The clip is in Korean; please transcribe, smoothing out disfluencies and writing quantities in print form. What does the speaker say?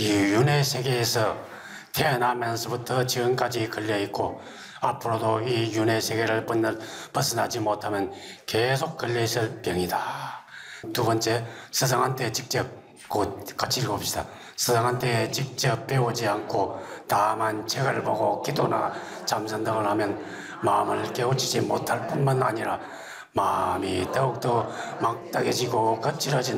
이 윤회 세계에서 태어나면서부터 지금까지 걸려있고 앞으로도 이 윤회 세계를 벗어나지 못하면 계속 걸려있을 병이다. 두 번째, 스승한테 직접 같이 읽어봅시다. 스승한테 직접 배우지 않고 다만 책을 보고 기도나 잠선 등을 하면 마음을 깨우치지 못할 뿐만 아니라 마음이 더욱더 막다해지고 거칠어진